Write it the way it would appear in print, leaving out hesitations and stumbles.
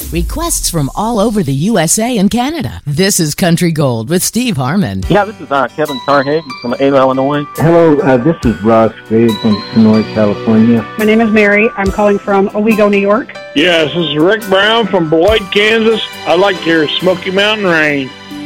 Requests from all over the USA and Canada. This is Country Gold with Steve Harmon. Yeah, this is Kevin Tarhagen from Ada, Illinois. Hello, this is Ross Graves from Sonora, California. My name is Mary. I'm calling from Owego, New York. Yeah, this is Rick Brown from Beloit, Kansas. I like your Smoky Mountain Rain.